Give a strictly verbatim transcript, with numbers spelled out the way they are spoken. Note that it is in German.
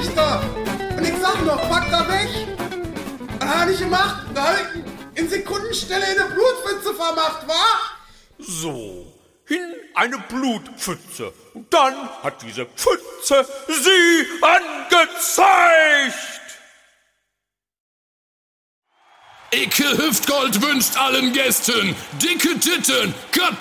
ich doch. Und ich sag noch, pack da weg. Was hab ich gemacht? Da hab ich in Sekundenstelle eine Blutpfütze vermacht, wa? So, in eine Blutpfütze. Und dann hat diese Pfütze sie angezeigt. Icke Hüftgold wünscht allen Gästen dicke Titten,